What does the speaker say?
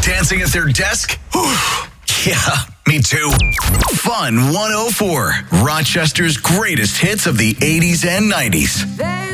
Dancing at their desk? Yeah, me too. Fun 104, Rochester's greatest hits of the 80s and 90s.